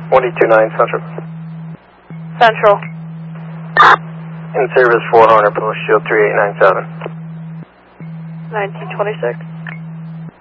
129 Central. Central. In service 400, Post Shield 3897. 1926.